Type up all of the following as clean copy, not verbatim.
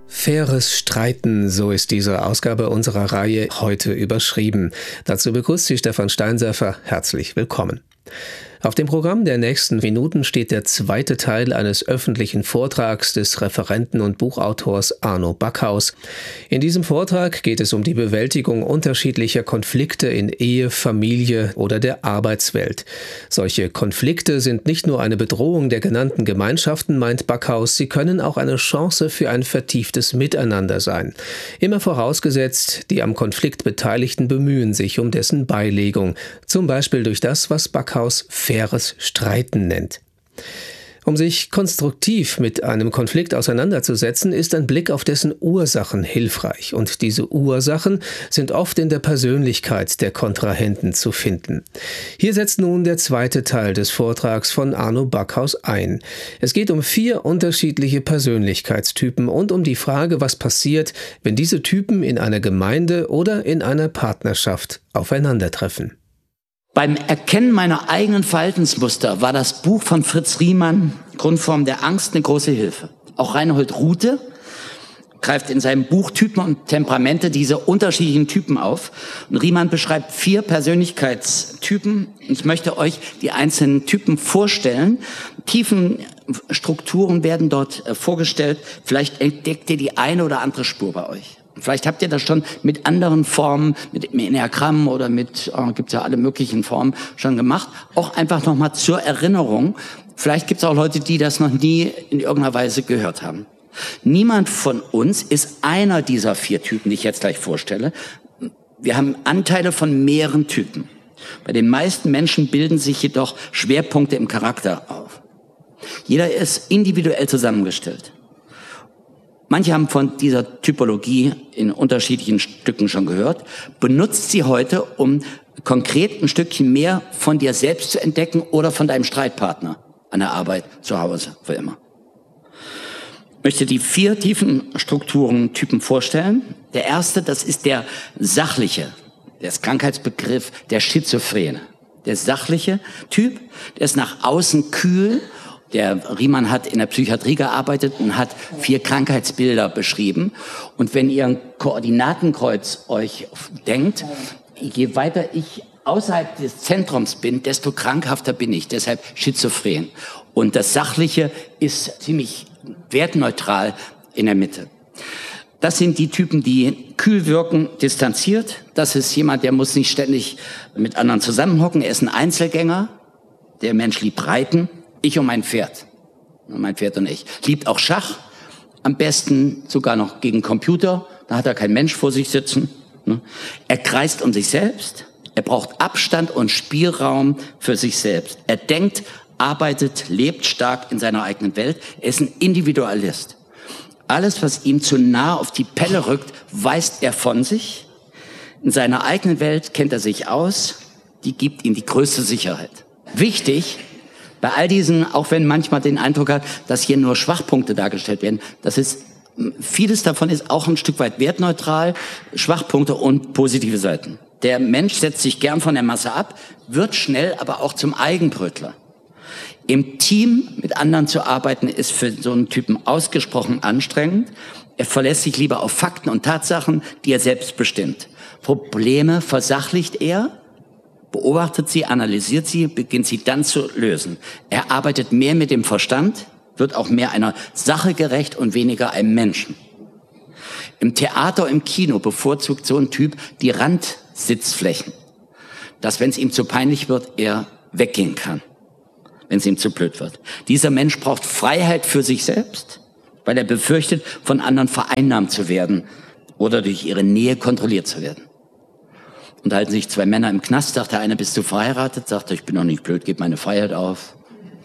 Faires Streiten, so ist diese Ausgabe unserer Reihe heute überschrieben. Dazu begrüßt Sie Stefan Steinsäfer. Herzlich willkommen. Auf dem Programm der nächsten Minuten steht der zweite Teil eines öffentlichen Vortrags des Referenten und Buchautors Arno Backhaus. In diesem Vortrag geht es um die Bewältigung unterschiedlicher Konflikte in Ehe, Familie oder der Arbeitswelt. Solche Konflikte sind nicht nur eine Bedrohung der genannten Gemeinschaften, meint Backhaus, sie können auch eine Chance für ein vertieftes Miteinander sein. Immer vorausgesetzt, die am Konflikt Beteiligten bemühen sich um dessen Beilegung, zum Beispiel durch das, was Backhaus faires Streiten nennt. Um sich konstruktiv mit einem Konflikt auseinanderzusetzen, ist ein Blick auf dessen Ursachen hilfreich. Und diese Ursachen sind oft in der Persönlichkeit der Kontrahenten zu finden. Hier setzt nun der zweite Teil des Vortrags von Arno Backhaus ein. Es geht um 4 unterschiedliche Persönlichkeitstypen und um die Frage, was passiert, wenn diese Typen in einer Gemeinde oder in einer Partnerschaft aufeinandertreffen. Beim Erkennen meiner eigenen Verhaltensmuster war das Buch von Fritz Riemann, Grundform der Angst, eine große Hilfe. Auch Reinhold Ruthe greift in seinem Buch Typen und Temperamente diese unterschiedlichen Typen auf. Und Riemann beschreibt 4 Persönlichkeitstypen. Ich möchte euch die einzelnen Typen vorstellen. Tiefen Strukturen werden dort vorgestellt. Vielleicht entdeckt ihr die eine oder andere Spur bei euch. Vielleicht habt ihr das schon mit anderen Formen, mit dem Enneagramm oder gibt's ja alle möglichen Formen schon gemacht. Auch einfach nochmal zur Erinnerung. Vielleicht gibt's auch Leute, die das noch nie in irgendeiner Weise gehört haben. Niemand von uns ist einer dieser 4 Typen, die ich jetzt gleich vorstelle. Wir haben Anteile von mehreren Typen. Bei den meisten Menschen bilden sich jedoch Schwerpunkte im Charakter auf. Jeder ist individuell zusammengestellt. Manche haben von dieser Typologie in unterschiedlichen Stücken schon gehört. Benutzt sie heute, um konkret ein Stückchen mehr von dir selbst zu entdecken oder von deinem Streitpartner an der Arbeit, zu Hause, wo immer. Ich möchte die 4 tiefen Strukturen-Typen vorstellen. Der erste, das ist der sachliche, der ist Krankheitsbegriff, der Schizophrene. Der sachliche Typ, der ist nach außen kühl. Der Riemann hat in der Psychiatrie gearbeitet und hat 4 Krankheitsbilder beschrieben. Und wenn ihr ein Koordinatenkreuz euch denkt, je weiter ich außerhalb des Zentrums bin, desto krankhafter bin ich. Deshalb schizophren. Und das Sachliche ist ziemlich wertneutral in der Mitte. Das sind die Typen, die kühl wirken, distanziert. Das ist jemand, der muss nicht ständig mit anderen zusammenhocken. Er ist ein Einzelgänger. Der Mensch liebt Reiten. Ich und mein Pferd und ich. Liebt auch Schach, am besten sogar noch gegen Computer, da hat er kein Mensch vor sich sitzen. Er kreist um sich selbst, er braucht Abstand und Spielraum für sich selbst. Er denkt, arbeitet, lebt stark in seiner eigenen Welt, er ist ein Individualist. Alles, was ihm zu nah auf die Pelle rückt, weist er von sich. In seiner eigenen Welt kennt er sich aus, die gibt ihm die größte Sicherheit. Wichtig, bei all diesen, auch wenn manchmal den Eindruck hat, dass hier nur Schwachpunkte dargestellt werden, vieles davon ist auch ein Stück weit wertneutral, Schwachpunkte und positive Seiten. Der Mensch setzt sich gern von der Masse ab, wird schnell aber auch zum Eigenbrötler. Im Team mit anderen zu arbeiten, ist für so einen Typen ausgesprochen anstrengend. Er verlässt sich lieber auf Fakten und Tatsachen, die er selbst bestimmt. Probleme versachlicht er, beobachtet sie, analysiert sie, beginnt sie dann zu lösen. Er arbeitet mehr mit dem Verstand, wird auch mehr einer Sache gerecht und weniger einem Menschen. Im Theater, im Kino bevorzugt so ein Typ die Randsitzflächen, dass, wenn es ihm zu peinlich wird, er weggehen kann, wenn es ihm zu blöd wird. Dieser Mensch braucht Freiheit für sich selbst, weil er befürchtet, von anderen vereinnahmt zu werden oder durch ihre Nähe kontrolliert zu werden. Unterhalten sich 2 Männer im Knast, sagt der eine, bist du verheiratet? Sagt er, ich bin doch nicht blöd, gib meine Freiheit auf.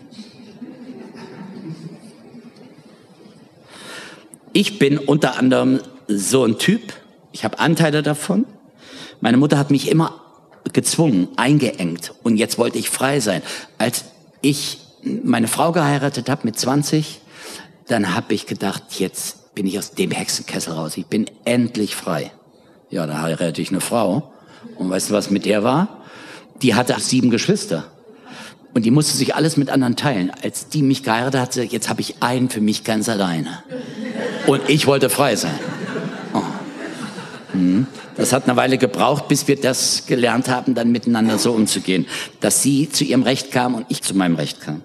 Ich bin unter anderem so ein Typ, ich habe Anteile davon. Meine Mutter hat mich immer gezwungen, eingeengt und jetzt wollte ich frei sein. Als ich meine Frau geheiratet habe mit 20, dann habe ich gedacht, jetzt bin ich aus dem Hexenkessel raus, ich bin endlich frei. Ja, da heirate ich eine Frau. Und weißt du, was mit der war? Die hatte 7 Geschwister. Und die musste sich alles mit anderen teilen. Als die mich geheiratet hatte, jetzt habe ich einen für mich ganz alleine. Und ich wollte frei sein. Oh. Das hat eine Weile gebraucht, bis wir das gelernt haben, dann miteinander so umzugehen. Dass sie zu ihrem Recht kam und ich zu meinem Recht kam.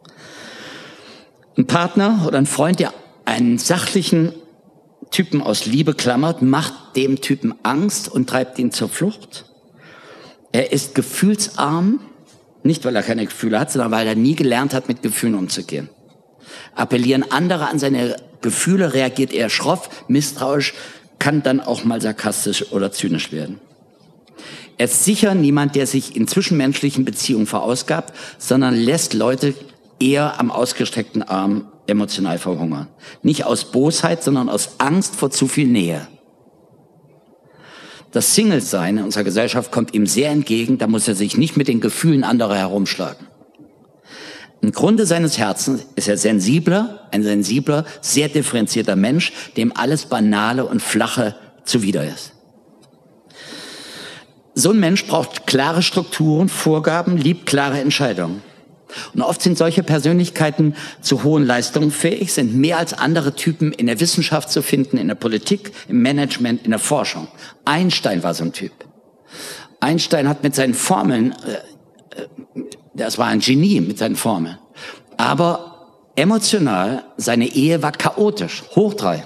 Ein Partner oder ein Freund, der einen sachlichen Typen aus Liebe klammert, macht dem Typen Angst und treibt ihn zur Flucht. Er ist gefühlsarm, nicht weil er keine Gefühle hat, sondern weil er nie gelernt hat, mit Gefühlen umzugehen. Appellieren andere an seine Gefühle, reagiert er schroff, misstrauisch, kann dann auch mal sarkastisch oder zynisch werden. Er ist sicher niemand, der sich in zwischenmenschlichen Beziehungen verausgabt, sondern lässt Leute eher am ausgestreckten Arm emotional verhungern. Nicht aus Bosheit, sondern aus Angst vor zu viel Nähe. Das Single-Sein in unserer Gesellschaft kommt ihm sehr entgegen, da muss er sich nicht mit den Gefühlen anderer herumschlagen. Im Grunde seines Herzens ist er ein sensibler, sehr differenzierter Mensch, dem alles Banale und Flache zuwider ist. So ein Mensch braucht klare Strukturen, Vorgaben, liebt klare Entscheidungen. Und oft sind solche Persönlichkeiten zu hohen Leistungen fähig, sind mehr als andere Typen in der Wissenschaft zu finden, in der Politik, im Management, in der Forschung. Einstein war so ein Typ. Einstein hat mit seinen Formeln, das war ein Genie mit seinen Formeln, aber emotional, seine Ehe war chaotisch, hoch 3.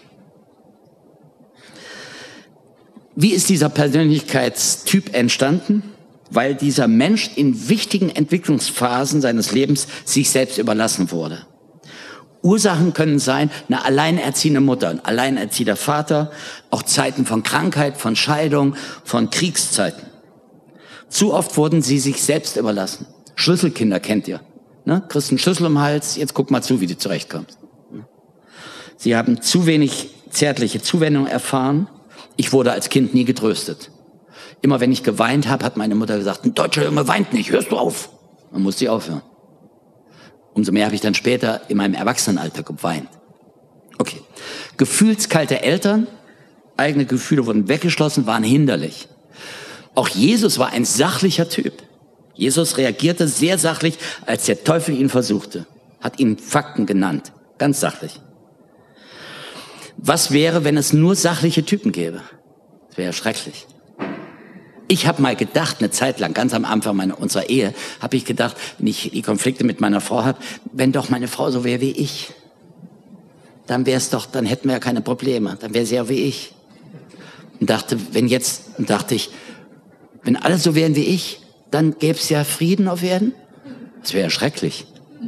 Wie ist dieser Persönlichkeitstyp entstanden? Weil dieser Mensch in wichtigen Entwicklungsphasen seines Lebens sich selbst überlassen wurde. Ursachen können sein, eine alleinerziehende Mutter, ein alleinerziehender Vater, auch Zeiten von Krankheit, von Scheidung, von Kriegszeiten. Zu oft wurden sie sich selbst überlassen. Schlüsselkinder kennt ihr. Ne? Kriegst einen Schlüssel im Hals, jetzt guck mal zu, wie du zurechtkommst. Sie haben zu wenig zärtliche Zuwendung erfahren. Ich wurde als Kind nie getröstet. Immer wenn ich geweint habe, hat meine Mutter gesagt, ein deutscher Junge weint nicht, hörst du auf. Dann musste ich aufhören. Umso mehr habe ich dann später in meinem Erwachsenenalter geweint. Okay. Gefühlskalte Eltern, eigene Gefühle wurden weggeschlossen, waren hinderlich. Auch Jesus war ein sachlicher Typ. Jesus reagierte sehr sachlich, als der Teufel ihn versuchte. Hat ihm Fakten genannt. Ganz sachlich. Was wäre, wenn es nur sachliche Typen gäbe? Das wäre schrecklich. Ich habe mal gedacht, eine Zeit lang, ganz am Anfang unserer Ehe, habe ich gedacht, wenn ich die Konflikte mit meiner Frau habe, wenn doch meine Frau so wäre wie ich, dann hätten wir ja keine Probleme, dann wäre sie ja wie ich. Und dachte ich, wenn alle so wären wie ich, dann gäbe es ja Frieden auf Erden. Das wäre ja schrecklich.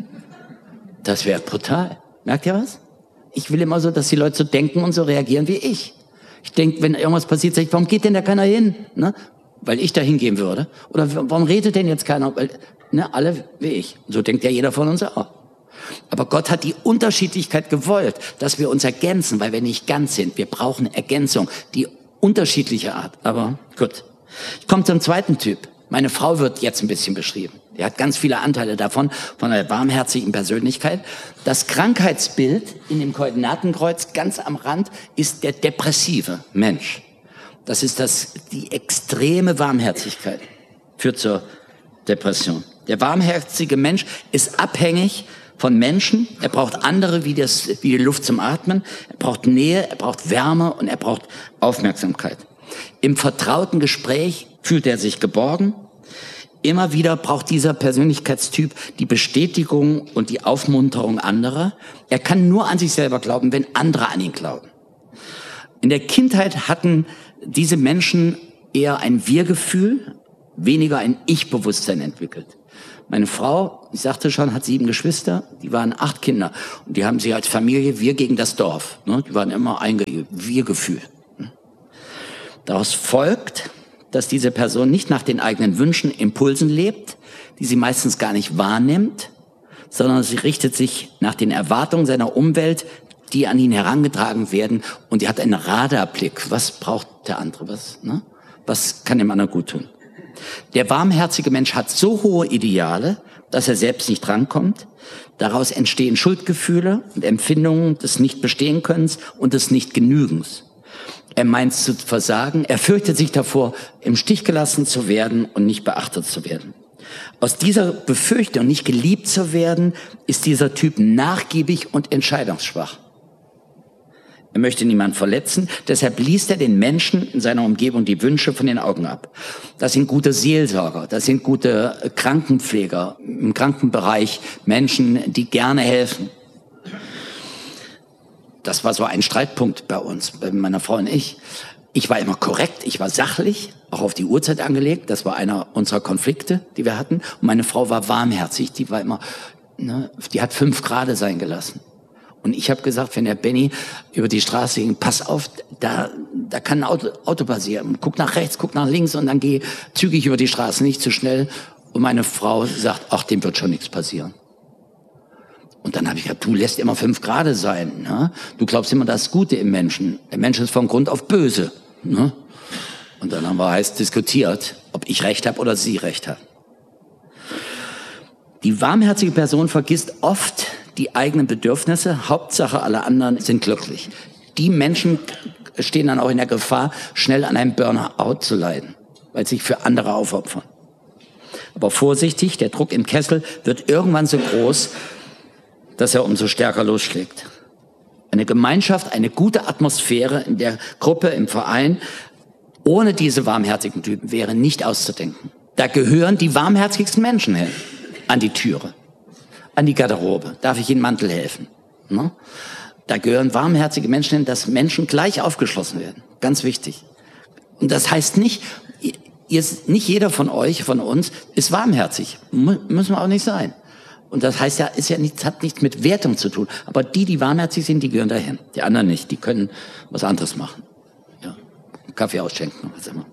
Das wäre brutal. Merkt ihr was? Ich will immer so, dass die Leute so denken und so reagieren wie ich. Ich denke, wenn irgendwas passiert, sage ich, warum geht denn da keiner hin? Ne? Weil ich da hingehen würde. Oder warum redet denn jetzt keiner? Weil, alle wie ich. So denkt ja jeder von uns auch. Aber Gott hat die Unterschiedlichkeit gewollt, dass wir uns ergänzen, weil wir nicht ganz sind. Wir brauchen Ergänzung, die unterschiedliche Art. Aber gut. Ich komme zum zweiten Typ. Meine Frau wird jetzt ein bisschen beschrieben. Die hat ganz viele Anteile davon, von einer warmherzigen Persönlichkeit. Das Krankheitsbild in dem Koordinatenkreuz ganz am Rand ist der depressive Mensch. Das ist die extreme Warmherzigkeit führt zur Depression. Der warmherzige Mensch ist abhängig von Menschen. Er braucht andere wie die Luft zum Atmen. Er braucht Nähe, er braucht Wärme und er braucht Aufmerksamkeit. Im vertrauten Gespräch fühlt er sich geborgen. Immer wieder braucht dieser Persönlichkeitstyp die Bestätigung und die Aufmunterung anderer. Er kann nur an sich selber glauben, wenn andere an ihn glauben. In der Kindheit hatten diese Menschen eher ein Wir-Gefühl, weniger ein Ich-Bewusstsein entwickelt. Meine Frau, ich sagte schon, hat 7 Geschwister, die waren 8 Kinder. Und die haben sie als Familie wir gegen das Dorf. Die waren immer ein Wir-Gefühl. Daraus folgt, dass diese Person nicht nach den eigenen Wünschen, Impulsen lebt, die sie meistens gar nicht wahrnimmt, sondern sie richtet sich nach den Erwartungen seiner Umwelt, die an ihn herangetragen werden, und die hat einen Radarblick. Was braucht der andere? Was kann dem anderen gut tun? Der warmherzige Mensch hat so hohe Ideale, dass er selbst nicht drankommt. Daraus entstehen Schuldgefühle und Empfindungen des Nicht-Bestehen-Könnens und des Nicht-Genügens. Er meint zu versagen, er fürchtet sich davor, im Stich gelassen zu werden und nicht beachtet zu werden. Aus dieser Befürchtung, nicht geliebt zu werden, ist dieser Typ nachgiebig und entscheidungsschwach. Er möchte niemanden verletzen, deshalb liest er den Menschen in seiner Umgebung die Wünsche von den Augen ab. Das sind gute Seelsorger, das sind gute Krankenpfleger im Krankenbereich, Menschen, die gerne helfen. Das war so ein Streitpunkt bei uns, bei meiner Frau und ich. Ich war immer korrekt, ich war sachlich, auch auf die Uhrzeit angelegt. Das war einer unserer Konflikte, die wir hatten. Und meine Frau war warmherzig, die war immer, die hat 5 Grad sein gelassen. Und ich habe gesagt, wenn der Benny über die Straße ging, pass auf, da kann ein Auto passieren. Guck nach rechts, guck nach links und dann geh zügig über die Straße, nicht zu schnell. Und meine Frau sagt, ach, dem wird schon nichts passieren. Und dann habe ich gesagt, du lässt immer 5 Grad sein. Ne? Du glaubst immer das Gute im Menschen. Der Mensch ist von Grund auf böse. Ne? Und dann haben wir heiß diskutiert, ob ich recht habe oder sie recht hat. Die warmherzige Person vergisst oft die eigenen Bedürfnisse. Hauptsache, alle anderen sind glücklich. Die Menschen stehen dann auch in der Gefahr, schnell an einem Burnout zu leiden, weil sie sich für andere aufopfern. Aber vorsichtig, der Druck im Kessel wird irgendwann so groß, dass er umso stärker losschlägt. Eine Gemeinschaft, eine gute Atmosphäre in der Gruppe, im Verein, ohne diese warmherzigen Typen wäre nicht auszudenken. Da gehören die warmherzigsten Menschen hin. An die Türe, an die Garderobe. Darf ich Ihnen Mantel helfen? Ne? Da gehören warmherzige Menschen hin, dass Menschen gleich aufgeschlossen werden. Ganz wichtig. Und das heißt nicht jeder von euch, von uns, ist warmherzig. Müssen wir auch nicht sein. Und das heißt ja, hat nichts mit Wertung zu tun. Aber die warmherzig sind, die gehören dahin. Die anderen nicht. Die können was anderes machen. Ja. Kaffee ausschenken, was immer.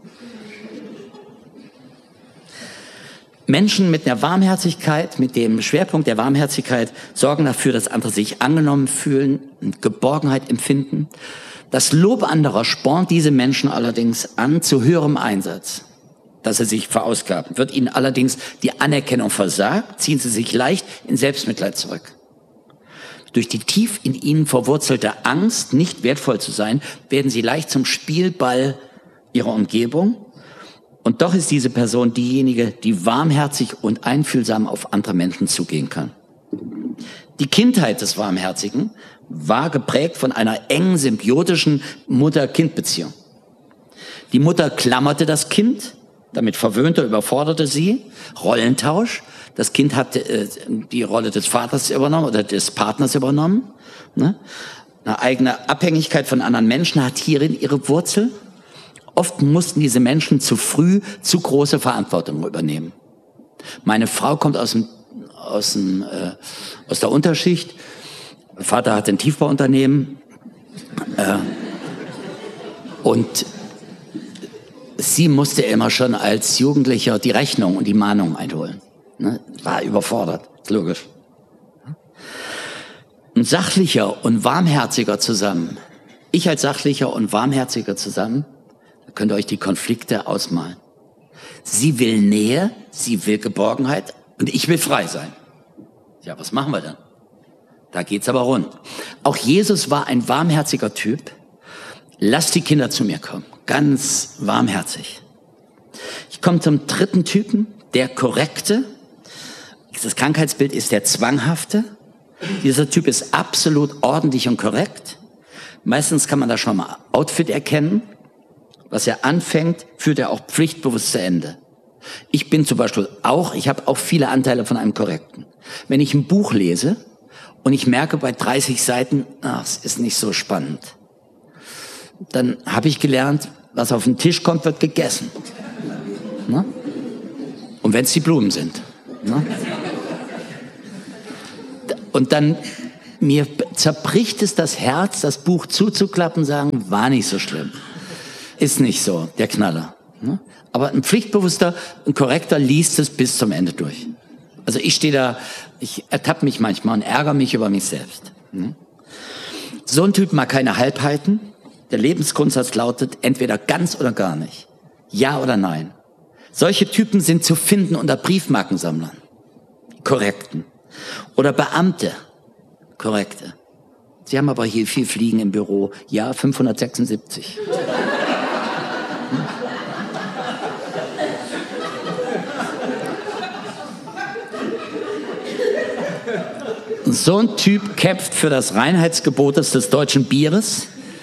Menschen mit einer Warmherzigkeit, mit dem Schwerpunkt der Warmherzigkeit, sorgen dafür, dass andere sich angenommen fühlen, Geborgenheit empfinden. Das Lob anderer spornt diese Menschen allerdings an zu höherem Einsatz, dass sie sich verausgaben. Wird ihnen allerdings die Anerkennung versagt, ziehen sie sich leicht in Selbstmitleid zurück. Durch die tief in ihnen verwurzelte Angst, nicht wertvoll zu sein, werden sie leicht zum Spielball ihrer Umgebung. Und doch ist diese Person diejenige, die warmherzig und einfühlsam auf andere Menschen zugehen kann. Die Kindheit des Warmherzigen war geprägt von einer engen, symbiotischen Mutter-Kind-Beziehung. Die Mutter klammerte das Kind, damit verwöhnte, überforderte sie. Rollentausch. Das Kind hat die Rolle des Vaters übernommen oder des Partners übernommen. Ne? Eine eigene Abhängigkeit von anderen Menschen hat hierin ihre Wurzel. Oft mussten diese Menschen zu früh zu große Verantwortung übernehmen. Meine Frau kommt aus der Unterschicht. Mein Vater hatte ein Tiefbauunternehmen. Und sie musste immer schon als Jugendlicher die Rechnung und die Mahnung einholen. Ne? War überfordert, ist logisch. Ein sachlicher und warmherziger zusammen. Ich als sachlicher und warmherziger zusammen. Könnt ihr euch die Konflikte ausmalen. Sie will Nähe, sie will Geborgenheit und ich will frei sein. Ja, was machen wir dann? Da geht's aber rund. Auch Jesus war ein warmherziger Typ. Lasst die Kinder zu mir kommen. Ganz warmherzig. Ich komme zum dritten Typen, der Korrekte. Das Krankheitsbild ist der Zwanghafte. Dieser Typ ist absolut ordentlich und korrekt. Meistens kann man da schon mal Outfit erkennen. Was er anfängt, führt er auch pflichtbewusst zu Ende. Ich bin zum Beispiel ich habe auch viele Anteile von einem Korrekten. Wenn ich ein Buch lese und ich merke bei 30 Seiten, es ist nicht so spannend, dann habe ich gelernt, was auf den Tisch kommt, wird gegessen. Ne? Und wenn es die Blumen sind. Ne? Und dann, mir zerbricht es das Herz, das Buch zuzuklappen und sagen, war nicht so schlimm. Ist nicht so, der Knaller. Ne? Aber ein pflichtbewusster, ein Korrekter liest es bis zum Ende durch. Also ich stehe da, ich ertappe mich manchmal und ärgere mich über mich selbst. Ne? So ein Typ mag keine Halbheiten. Der Lebensgrundsatz lautet entweder ganz oder gar nicht. Ja oder nein. Solche Typen sind zu finden unter Briefmarkensammlern. Korrekten. Oder Beamte. Korrekte. Sie haben aber hier viel Fliegen im Büro. Ja, 576. So ein Typ kämpft für das Reinheitsgebot des deutschen Bieres.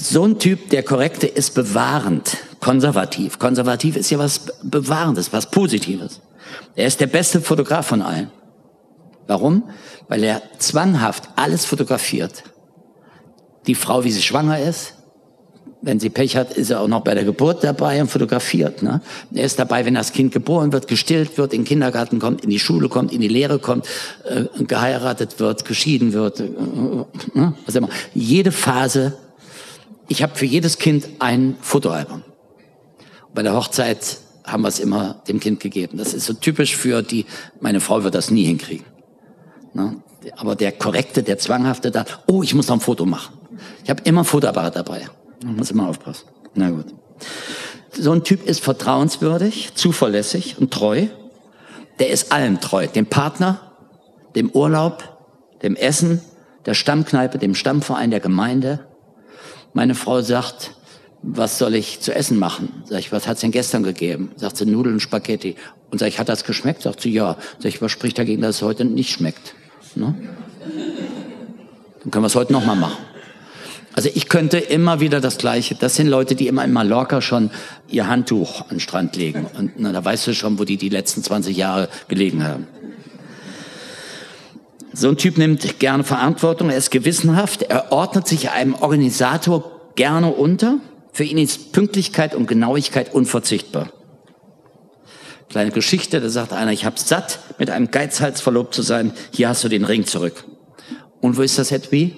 So ein Typ, der Korrekte, ist bewahrend, konservativ. Konservativ ist ja was Bewahrendes, was Positives. Er ist der beste Fotograf von allen. Warum? Weil er zwanghaft alles fotografiert. Die Frau, wie sie schwanger ist, wenn sie Pech hat, ist er auch noch bei der Geburt dabei und fotografiert. Ne? Er ist dabei, wenn das Kind geboren wird, gestillt wird, in den Kindergarten kommt, in die Schule kommt, in die Lehre kommt, geheiratet wird, geschieden wird. Was immer. Jede Phase. Ich habe für jedes Kind ein Fotoalbum. Bei der Hochzeit haben wir es immer dem Kind gegeben. Das ist so typisch für die, meine Frau wird das nie hinkriegen. Ne? Aber der Korrekte, der Zwanghafte, da, oh, ich muss noch ein Foto machen. Ich habe immer ein Fotoapparat dabei. Man muss immer aufpassen. Na gut. So ein Typ ist vertrauenswürdig, zuverlässig und treu. Der ist allem treu. Dem Partner, dem Urlaub, dem Essen, der Stammkneipe, dem Stammverein, der Gemeinde. Meine Frau sagt, was soll ich zu essen machen? Sag ich, was hat's denn gestern gegeben? Sagt sie, Nudeln und Spaghetti. Und sag ich, hat das geschmeckt? Sagt sie, ja. Sag ich, was spricht dagegen, dass es heute nicht schmeckt? Ne? Dann können wir es heute nochmal machen. Also ich könnte immer wieder das Gleiche. Das sind Leute, die immer in Mallorca schon ihr Handtuch an den Strand legen. Und na, da weißt du schon, wo die letzten 20 Jahre gelegen haben. So ein Typ nimmt gerne Verantwortung, er ist gewissenhaft, er ordnet sich einem Organisator gerne unter. Für ihn ist Pünktlichkeit und Genauigkeit unverzichtbar. Kleine Geschichte, da sagt einer, ich hab's satt, mit einem Geizhals verlobt zu sein, hier hast du den Ring zurück. Und wo ist das Etui?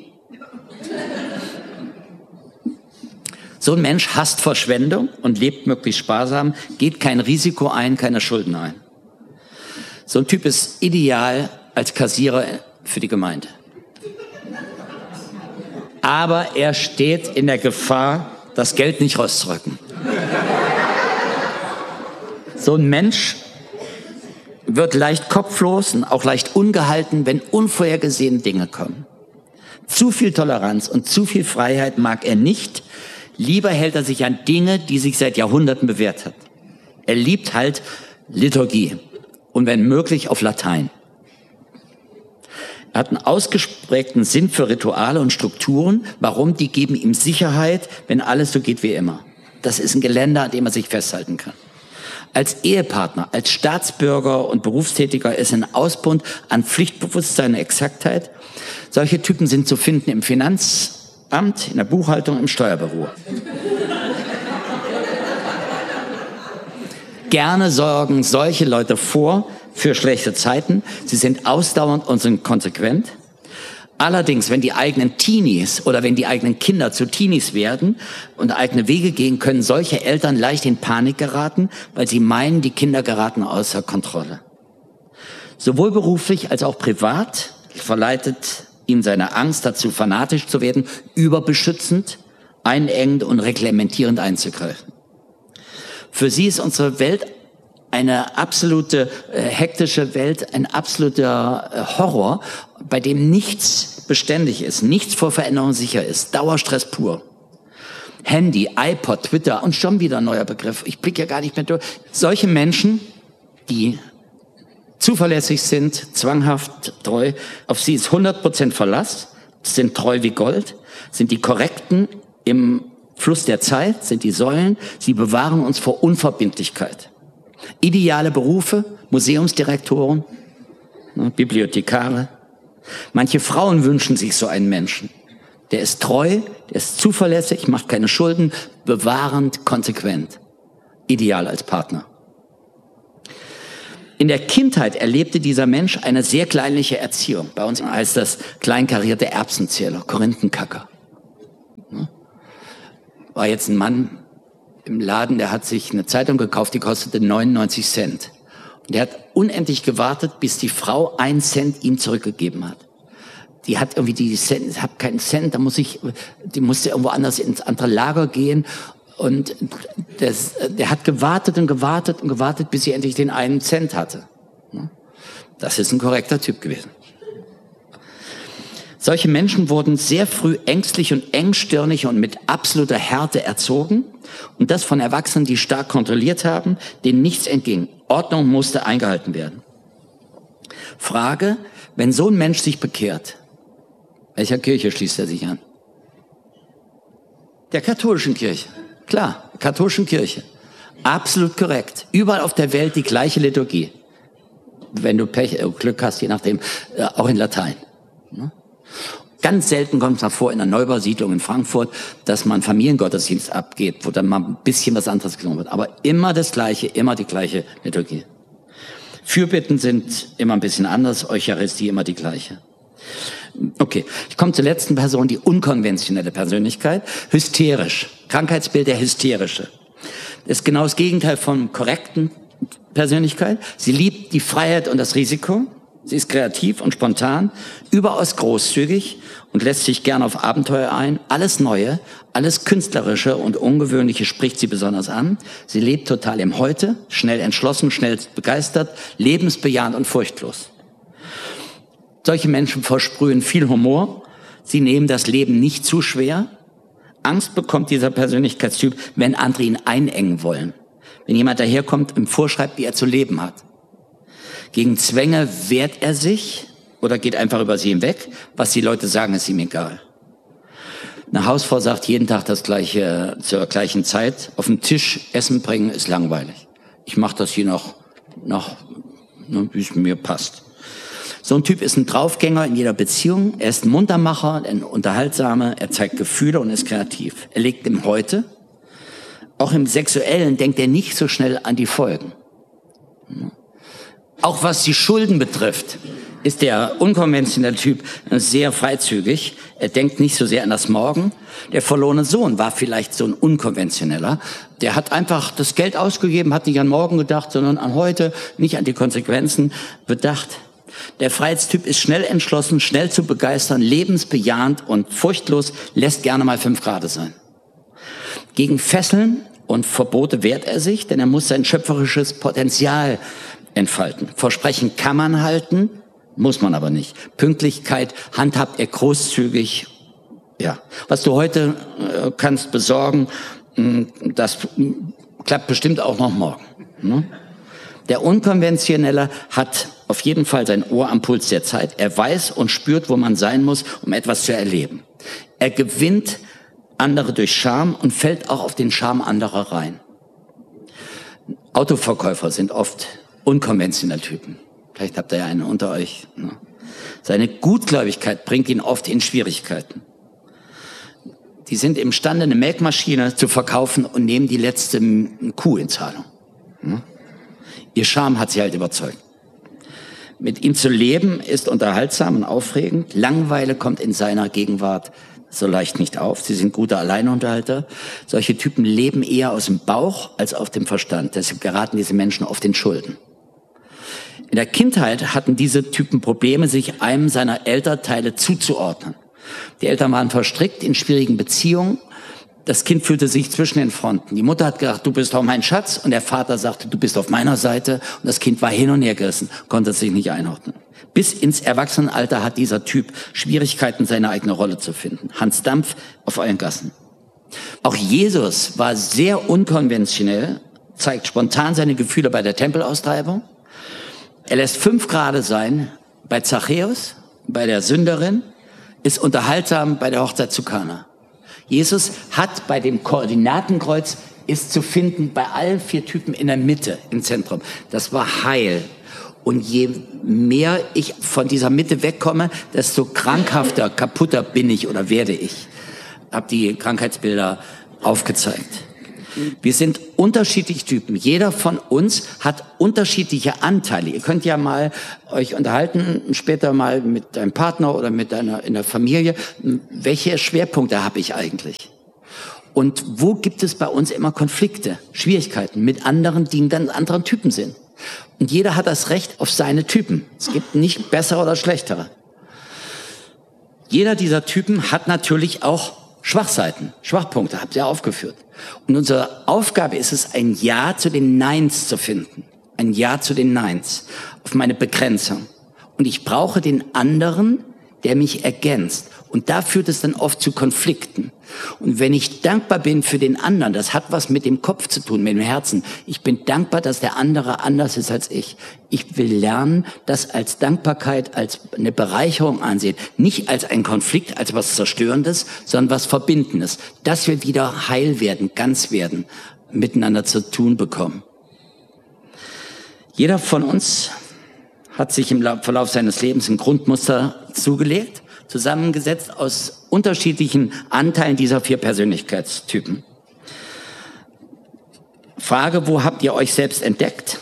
So ein Mensch hasst Verschwendung und lebt möglichst sparsam, geht kein Risiko ein, keine Schulden ein. So ein Typ ist ideal als Kassierer für die Gemeinde. Aber er steht in der Gefahr, das Geld nicht rauszurücken. So ein Mensch wird leicht kopflos und auch leicht ungehalten, wenn unvorhergesehene Dinge kommen. Zu viel Toleranz und zu viel Freiheit mag er nicht. Lieber hält er sich an Dinge, die sich seit Jahrhunderten bewährt hat. Er liebt halt Liturgie und wenn möglich auf Latein. Er hat einen ausgeprägten Sinn für Rituale und Strukturen. Warum? Die geben ihm Sicherheit, wenn alles so geht wie immer. Das ist ein Geländer, an dem er sich festhalten kann. Als Ehepartner, als Staatsbürger und Berufstätiger ist ein Ausbund an Pflichtbewusstsein und Exaktheit. Solche Typen sind zu finden im Finanzamt, in der Buchhaltung, im Steuerbüro. Gerne sorgen solche Leute vor für schlechte Zeiten. Sie sind ausdauernd und sind konsequent. Allerdings, wenn die eigenen Teenies oder wenn die eigenen Kinder zu Teenies werden und eigene Wege gehen, können solche Eltern leicht in Panik geraten, weil sie meinen, die Kinder geraten außer Kontrolle. Sowohl beruflich als auch privat verleitet ihn seine Angst dazu, fanatisch zu werden, überbeschützend, einengend und reglementierend einzugreifen. Für sie ist unsere Welt eine absolute hektische Welt, ein absoluter Horror, bei dem nichts beständig ist, nichts vor Veränderung sicher ist, Dauerstress pur. Handy, iPod, Twitter und schon wieder ein neuer Begriff. Ich blicke ja gar nicht mehr durch. Solche Menschen, die zuverlässig sind, zwanghaft treu, auf sie ist 100% Verlass, sind treu wie Gold, sind die Korrekten im Fluss der Zeit, sind die Säulen, sie bewahren uns vor Unverbindlichkeit. Ideale Berufe, Museumsdirektoren, Bibliothekare. Manche Frauen wünschen sich so einen Menschen. Der ist treu, der ist zuverlässig, macht keine Schulden, bewahrend, konsequent. Ideal als Partner. In der Kindheit erlebte dieser Mensch eine sehr kleinliche Erziehung. Bei uns heißt das kleinkarierte Erbsenzähler, Korinthenkacker. War jetzt ein Mann im Laden, der hat sich eine Zeitung gekauft, die kostete 99 Cent. Und der hat unendlich gewartet, bis die Frau 1 Cent ihm zurückgegeben hat. Die hat irgendwie die Cent, ich habe keinen Cent, die musste irgendwo anders ins andere Lager gehen. Und der hat gewartet und gewartet und gewartet, bis sie endlich den 1 Cent hatte. Das ist ein korrekter Typ gewesen. Solche Menschen wurden sehr früh ängstlich und engstirnig und mit absoluter Härte erzogen. Und das von Erwachsenen, die stark kontrolliert haben, denen nichts entging. Ordnung musste eingehalten werden. Frage, wenn so ein Mensch sich bekehrt, welcher Kirche schließt er sich an? Der katholischen Kirche. Klar, katholischen Kirche. Absolut korrekt. Überall auf der Welt die gleiche Liturgie. Wenn du Glück hast, je nachdem, auch in Latein. Ganz selten kommt es mal vor in einer Neubausiedlung in Frankfurt, dass man Familiengottesdienst abgeht, wo dann mal ein bisschen was anderes genommen wird. Aber immer das Gleiche, immer die gleiche Liturgie. Fürbitten sind immer ein bisschen anders, Eucharistie immer die gleiche. Okay, ich komme zur letzten Person, die unkonventionelle Persönlichkeit. Hysterisch. Krankheitsbild der Hysterische. Das ist genau das Gegenteil von korrekten Persönlichkeit. Sie liebt die Freiheit und das Risiko. Sie ist kreativ und spontan, überaus großzügig und lässt sich gern auf Abenteuer ein. Alles Neue, alles Künstlerische und Ungewöhnliche spricht sie besonders an. Sie lebt total im Heute, schnell entschlossen, schnell begeistert, lebensbejahend und furchtlos. Solche Menschen versprühen viel Humor. Sie nehmen das Leben nicht zu schwer. Angst bekommt dieser Persönlichkeitstyp, wenn andere ihn einengen wollen. Wenn jemand daherkommt und ihm vorschreibt, wie er zu leben hat. Gegen Zwänge wehrt er sich oder geht einfach über sie hinweg. Was die Leute sagen, ist ihm egal. Eine Hausfrau sagt jeden Tag das Gleiche zur gleichen Zeit. Auf den Tisch Essen bringen ist langweilig. Ich mache das hier noch wie es mir passt. So ein Typ ist ein Draufgänger in jeder Beziehung. Er ist ein Muntermacher, ein Unterhaltsamer. Er zeigt Gefühle und ist kreativ. Er lebt im Heute. Auch im Sexuellen denkt er nicht so schnell an die Folgen. Auch was die Schulden betrifft, ist der unkonventionelle Typ sehr freizügig. Er denkt nicht so sehr an das Morgen. Der verlorene Sohn war vielleicht so ein unkonventioneller. Der hat einfach das Geld ausgegeben, hat nicht an morgen gedacht, sondern an heute, nicht an die Konsequenzen bedacht. Der Freiheitstyp ist schnell entschlossen, schnell zu begeistern, lebensbejahend und furchtlos, lässt gerne mal 5 Grad sein. Gegen Fesseln und Verbote wehrt er sich, denn er muss sein schöpferisches Potenzial entfalten. Versprechen kann man halten, muss man aber nicht. Pünktlichkeit handhabt er großzügig. Ja, was du heute kannst besorgen, das klappt bestimmt auch noch morgen. Ne? Der Unkonventionelle hat auf jeden Fall sein Ohr am Puls der Zeit. Er weiß und spürt, wo man sein muss, um etwas zu erleben. Er gewinnt andere durch Charme und fällt auch auf den Charme anderer rein. Autoverkäufer sind oft unkonventionelle Typen. Vielleicht habt ihr ja einen unter euch. Ne? Seine Gutgläubigkeit bringt ihn oft in Schwierigkeiten. Die sind imstande, eine Melkmaschine zu verkaufen und nehmen die letzte Kuh in Zahlung. Ne? Ihr Charme hat sie halt überzeugt. Mit ihm zu leben ist unterhaltsam und aufregend. Langeweile kommt in seiner Gegenwart so leicht nicht auf. Sie sind gute Alleinunterhalter. Solche Typen leben eher aus dem Bauch als auf dem Verstand. Deshalb geraten diese Menschen oft in Schulden. In der Kindheit hatten diese Typen Probleme, sich einem seiner Elternteile zuzuordnen. Die Eltern waren verstrickt in schwierigen Beziehungen. Das Kind fühlte sich zwischen den Fronten. Die Mutter hat gedacht, du bist doch mein Schatz. Und der Vater sagte, du bist auf meiner Seite. Und das Kind war hin und her gerissen, konnte sich nicht einordnen. Bis ins Erwachsenenalter hat dieser Typ Schwierigkeiten, seine eigene Rolle zu finden. Hans Dampf auf euren Gassen. Auch Jesus war sehr unkonventionell, zeigt spontan seine Gefühle bei der Tempelaustreibung. Er lässt 5 Grad sein bei Zachäus, bei der Sünderin, ist unterhaltsam bei der Hochzeit zu Kana. Jesus hat bei dem Koordinatenkreuz, ist zu finden bei allen 4 Typen in der Mitte, im Zentrum. Das war Heil. Und je mehr ich von dieser Mitte wegkomme, desto krankhafter, kaputter bin ich oder werde ich. Hab die Krankheitsbilder aufgezeigt. Wir sind unterschiedliche Typen. Jeder von uns hat unterschiedliche Anteile. Ihr könnt ja mal euch unterhalten, später mal mit deinem Partner oder mit in der Familie. Welche Schwerpunkte habe ich eigentlich? Und wo gibt es bei uns immer Konflikte, Schwierigkeiten mit anderen, die dann anderen Typen sind? Und jeder hat das Recht auf seine Typen. Es gibt nicht bessere oder schlechtere. Jeder dieser Typen hat natürlich auch Schwachseiten, Schwachpunkte, habt ihr aufgeführt. Und unsere Aufgabe ist es, ein Ja zu den Neins zu finden. Ein Ja zu den Neins auf meine Begrenzung. Und ich brauche den anderen, der mich ergänzt Und da führt es dann oft zu Konflikten. Und wenn ich dankbar bin für den anderen, das hat was mit dem Kopf zu tun, mit dem Herzen. Ich bin dankbar, dass der andere anders ist als ich. Ich will lernen, das als Dankbarkeit, als eine Bereicherung ansehen. Nicht als ein Konflikt, als was Zerstörendes, sondern was Verbindendes. Dass wir wieder heil werden, ganz werden, miteinander zu tun bekommen. Jeder von uns hat sich im Verlauf seines Lebens ein Grundmuster zugelegt, zusammengesetzt aus unterschiedlichen Anteilen dieser 4 Persönlichkeitstypen. Frage, wo habt ihr euch selbst entdeckt?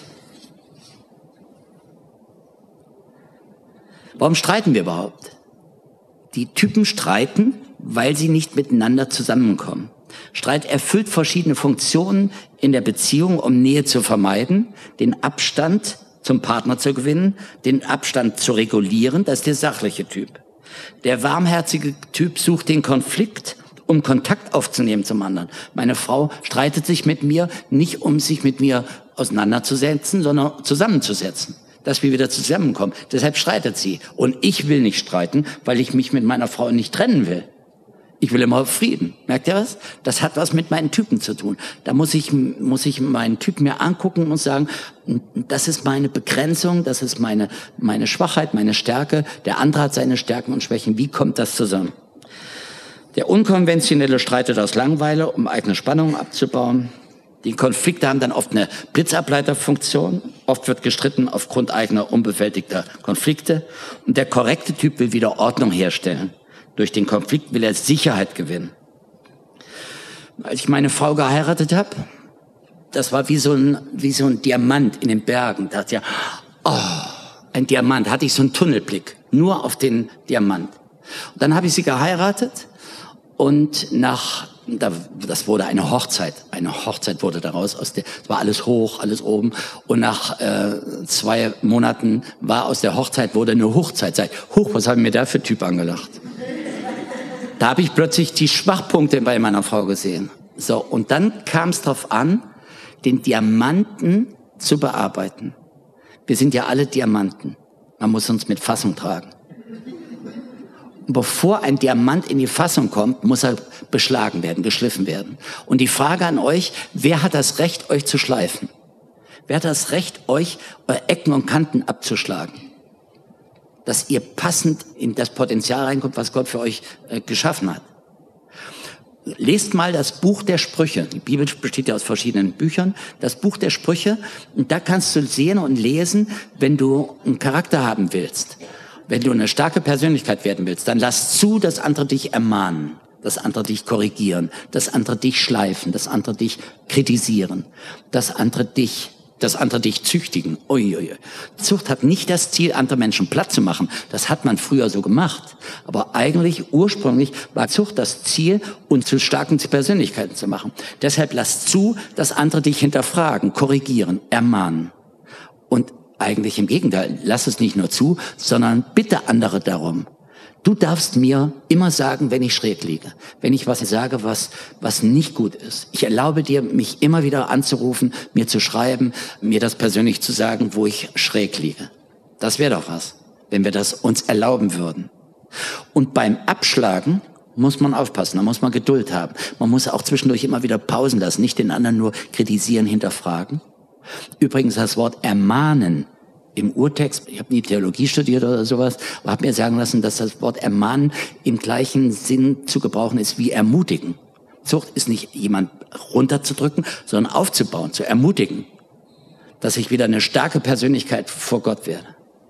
Warum streiten wir überhaupt? Die Typen streiten, weil sie nicht miteinander zusammenkommen. Streit erfüllt verschiedene Funktionen in der Beziehung, um Nähe zu vermeiden, den Abstand zum Partner zu gewinnen, den Abstand zu regulieren, das ist der sachliche Typ. Der warmherzige Typ sucht den Konflikt, um Kontakt aufzunehmen zum anderen. Meine Frau streitet sich mit mir, nicht um sich mit mir auseinanderzusetzen, sondern zusammenzusetzen, dass wir wieder zusammenkommen. Deshalb streitet sie. Und ich will nicht streiten, weil ich mich mit meiner Frau nicht trennen will. Ich will immer Frieden. Merkt ihr was? Das hat was mit meinen Typen zu tun. Da muss ich meinen Typ mir angucken und sagen, das ist meine Begrenzung, das ist meine Schwachheit, meine Stärke. Der andere hat seine Stärken und Schwächen. Wie kommt das zusammen? Der Unkonventionelle streitet aus Langeweile, um eigene Spannungen abzubauen. Die Konflikte haben dann oft eine Blitzableiterfunktion. Oft wird gestritten aufgrund eigener unbewältigter Konflikte. Und der korrekte Typ will wieder Ordnung herstellen. Durch den Konflikt will er Sicherheit gewinnen. Als ich meine Frau geheiratet habe, das war wie so ein Diamant in den Bergen. Da dachte ich, ein Diamant, hatte ich so einen Tunnelblick, nur auf den Diamant. Und dann habe ich sie geheiratet und das wurde eine Hochzeit. Eine Hochzeit wurde daraus, es war alles hoch, alles oben. Und nach 2 Monaten aus der Hochzeit wurde eine Hochzeit. Was haben mir da für Typ angelacht? Da habe ich plötzlich die Schwachpunkte bei meiner Frau gesehen. So, und dann kam es darauf an, den Diamanten zu bearbeiten. Wir sind ja alle Diamanten. Man muss uns mit Fassung tragen. Und bevor ein Diamant in die Fassung kommt, muss er beschlagen werden, geschliffen werden. Und die Frage an euch, wer hat das Recht, euch zu schleifen? Wer hat das Recht, euch Ecken und Kanten abzuschlagen? Dass ihr passend in das Potenzial reinkommt, was Gott für euch geschaffen hat. Lest mal das Buch der Sprüche. Die Bibel besteht ja aus verschiedenen Büchern. Das Buch der Sprüche. Und da kannst du sehen und lesen, wenn du einen Charakter haben willst, wenn du eine starke Persönlichkeit werden willst, dann lass zu, dass andere dich ermahnen, dass andere dich korrigieren, dass andere dich schleifen, dass andere dich kritisieren, dass andere dich züchtigen. Uiuiui. Zucht hat nicht das Ziel, andere Menschen platt zu machen. Das hat man früher so gemacht. Aber eigentlich, ursprünglich, war Zucht das Ziel, uns zu starken Persönlichkeiten zu machen. Deshalb lass zu, dass andere dich hinterfragen, korrigieren, ermahnen. Und eigentlich im Gegenteil, lass es nicht nur zu, sondern bitte andere darum. Du darfst mir immer sagen, wenn ich schräg liege, wenn ich was sage, was nicht gut ist. Ich erlaube dir, mich immer wieder anzurufen, mir zu schreiben, mir das persönlich zu sagen, wo ich schräg liege. Das wäre doch was, wenn wir das uns erlauben würden. Und beim Abschlagen muss man aufpassen, da muss man Geduld haben. Man muss auch zwischendurch immer wieder Pausen lassen, nicht den anderen nur kritisieren, hinterfragen. Übrigens das Wort ermahnen im Urtext, ich habe nie Theologie studiert oder sowas, aber habe mir sagen lassen, dass das Wort ermahnen im gleichen Sinn zu gebrauchen ist wie ermutigen. Zucht ist nicht jemand runterzudrücken, sondern aufzubauen, zu ermutigen, dass ich wieder eine starke Persönlichkeit vor Gott werde.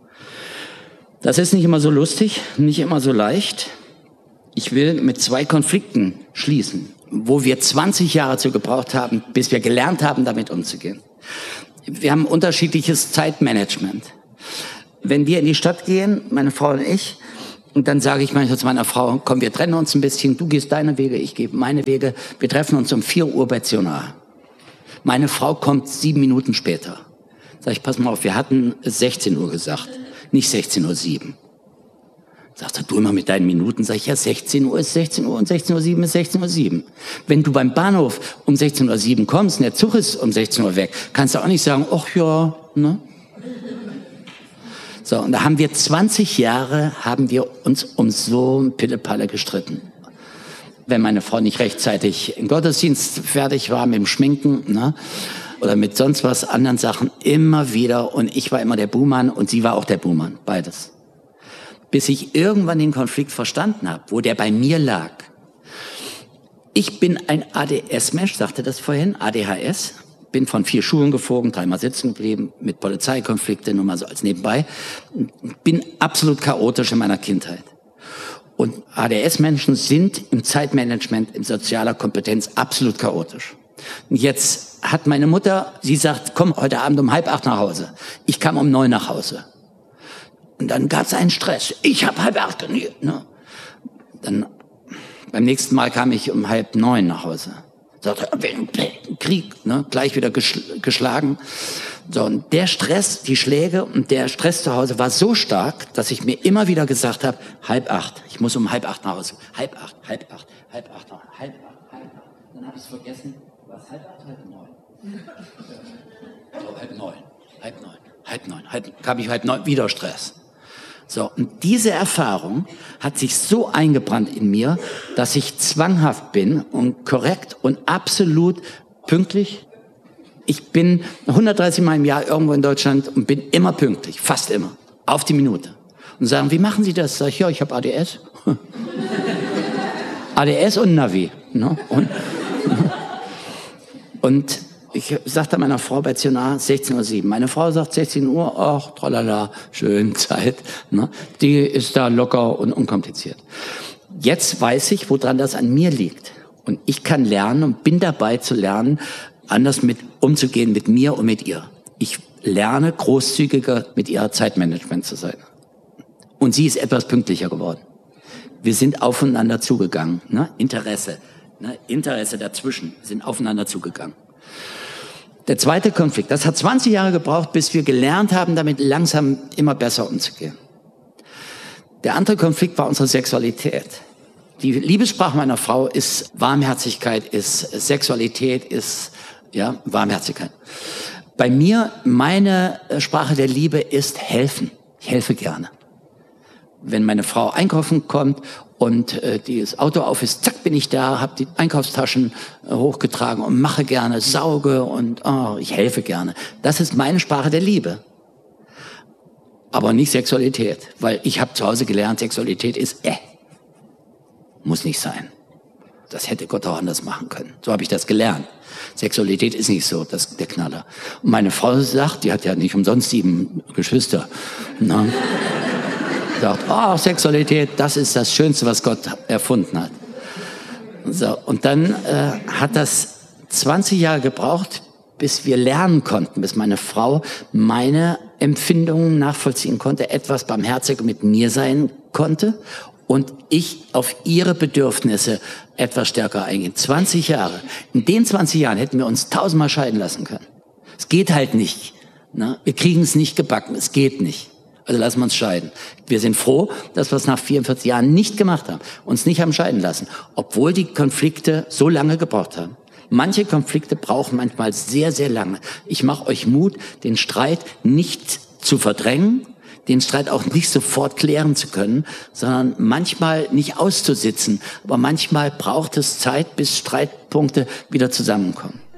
Das ist nicht immer so lustig, nicht immer so leicht. Ich will mit 2 Konflikten schließen, wo wir 20 Jahre zu gebraucht haben, bis wir gelernt haben, damit umzugehen. Wir haben unterschiedliches Zeitmanagement. Wenn wir in die Stadt gehen, meine Frau und ich, und dann sage ich manchmal zu meiner Frau, komm, wir trennen uns ein bisschen, du gehst deine Wege, ich gehe meine Wege, wir treffen uns um 4 Uhr bei Zionar. Meine Frau kommt 7 Minuten später. Sag ich, pass mal auf, wir hatten 16 Uhr gesagt, nicht 16:07 Uhr. Sagt du immer mit deinen Minuten, sag ich, ja, 16 Uhr ist 16 Uhr und 16:07 Uhr ist 16:07 Uhr. Wenn du beim Bahnhof um 16:07 Uhr kommst und der Zug ist um 16 Uhr weg, kannst du auch nicht sagen, ach ja, ne? So, und da haben wir 20 Jahre, haben wir uns um so ein Pillepalle gestritten. Wenn meine Frau nicht rechtzeitig im Gottesdienst fertig war mit dem Schminken, ne, oder mit sonst was, anderen Sachen, immer wieder. Und ich war immer der Buhmann und sie war auch der Buhmann, beides. Bis ich irgendwann den Konflikt verstanden habe, wo der bei mir lag. Ich bin ein ADS-Mensch, sagte das vorhin, ADHS. Bin von 4 Schulen geflogen, 3-mal sitzen geblieben, mit Polizeikonflikten, nur mal so als nebenbei. Bin absolut chaotisch in meiner Kindheit. Und ADS-Menschen sind im Zeitmanagement, in sozialer Kompetenz absolut chaotisch. Und jetzt hat meine Mutter, sie sagt, komm heute Abend um 7:30 nach Hause. Ich kam um 9 nach Hause. Und dann gab es einen Stress. Ich habe 7:30 genäht. Ne? Dann beim nächsten Mal kam ich um 8:30 nach Hause. Sagte, Krieg, ne? Gleich wieder geschlagen. So, und der Stress, die Schläge und der Stress zu Hause war so stark, dass ich mir immer wieder gesagt habe, 7:30, ich muss um 7:30 nach Hause. 7:30. Dann habe ich es vergessen, was 7:30, 8:30? So, 8:30. Habe ich 8:30 wieder Stress. So, und diese Erfahrung hat sich so eingebrannt in mir, dass ich zwanghaft bin und korrekt und absolut pünktlich. Ich bin 130 Mal im Jahr irgendwo in Deutschland und bin immer pünktlich, fast immer, auf die Minute. Und sagen, wie machen Sie das? Sag ich, ja, ich habe ADS. ADS und Navi. Ne? Und ich sagte meiner Frau bei Zionar 16:07 Uhr. Meine Frau sagt 16 Uhr, ach, tralala, schön, Zeit. Ne? Die ist da locker und unkompliziert. Jetzt weiß ich, woran das an mir liegt. Und ich kann lernen und bin dabei zu lernen, anders mit umzugehen mit mir und mit ihr. Ich lerne, großzügiger mit ihrer Zeitmanagement zu sein. Und sie ist etwas pünktlicher geworden. Wir sind aufeinander zugegangen. Ne? Interesse dazwischen, sind aufeinander zugegangen. Der zweite Konflikt, das hat 20 Jahre gebraucht, bis wir gelernt haben, damit langsam immer besser umzugehen. Der andere Konflikt war unsere Sexualität. Die Liebessprache meiner Frau ist Warmherzigkeit, ist Sexualität, ist Warmherzigkeit. Bei mir, meine Sprache der Liebe ist helfen. Ich helfe gerne. Wenn meine Frau einkaufen kommt und das Auto auf ist, zack, bin ich da, habe die Einkaufstaschen hochgetragen und mache gerne, sauge und ich helfe gerne. Das ist meine Sprache der Liebe. Aber nicht Sexualität, weil ich habe zu Hause gelernt, Sexualität ist muss nicht sein. Das hätte Gott auch anders machen können. So habe ich das gelernt. Sexualität ist nicht so, das ist der Knaller. Und meine Frau sagt, die hat ja nicht umsonst 7 Geschwister, ne? Sagt, Sexualität, das ist das Schönste, was Gott erfunden hat. So, und dann hat das 20 Jahre gebraucht, bis wir lernen konnten, bis meine Frau meine Empfindungen nachvollziehen konnte, etwas barmherziger mit mir sein konnte und ich auf ihre Bedürfnisse etwas stärker eingehen. 20 Jahre. In den 20 Jahren hätten wir uns 1000-mal scheiden lassen können. Es geht halt nicht. Ne? Wir kriegen es nicht gebacken. Es geht nicht. Also lassen wir uns scheiden. Wir sind froh, dass wir es nach 44 Jahren nicht gemacht haben, uns nicht haben scheiden lassen, obwohl die Konflikte so lange gebraucht haben. Manche Konflikte brauchen manchmal sehr, sehr lange. Ich mache euch Mut, den Streit nicht zu verdrängen, den Streit auch nicht sofort klären zu können, sondern manchmal nicht auszusitzen. Aber manchmal braucht es Zeit, bis Streitpunkte wieder zusammenkommen.